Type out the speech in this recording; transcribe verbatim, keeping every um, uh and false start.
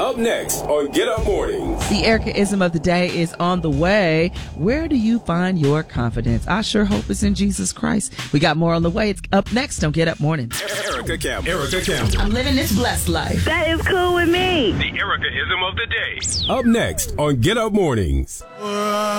Up next on Get Up Mornings. The Erica-ism of the day is on the way. Where do you find your confidence? I sure hope it's in Jesus Christ. We got more on the way. It's up next on Get Up Mornings. Erica Campbell. Erica Campbell. I'm living this blessed life. That is cool with me. The Erica-ism of the day. Up next on Get Up Mornings.